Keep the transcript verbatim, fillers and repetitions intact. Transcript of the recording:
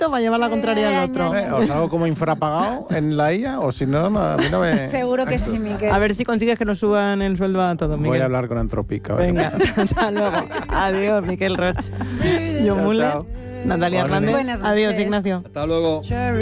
poquito para llevar la contraria al otro. Eh, ¿Os hago como infrapagado en la I A? O si no, no, a mí no me... Seguro que sí, Miquel. A ver si consigues que nos suban el sueldo a todos, Miquel. Voy a hablar con Antropic ahora. Venga, hasta luego. Adiós, Miquel Roch. John Chao, Muller, chao. Natalia Buenas Hernández. Buenas Adiós, noches. Ignacio. Hasta luego.